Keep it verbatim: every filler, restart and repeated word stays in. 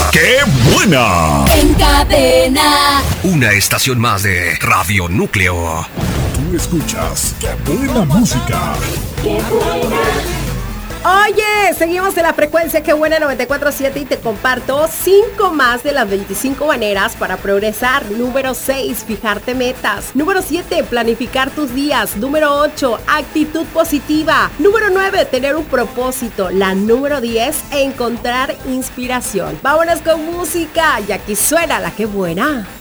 ¡Qué buena! En cadena. Una estación más de Radio Núcleo. Tú escuchas ¡Qué buena música! Qué buena. Oye, seguimos en la frecuencia Que Buena noventa y cuatro punto siete y te comparto cinco más de las veinticinco maneras para progresar. Número seis, fijarte metas. Número siete, planificar tus días. Número ocho, actitud positiva. Número nueve, tener un propósito. La número diez, encontrar inspiración. Vámonos con música y aquí suena la Que Buena.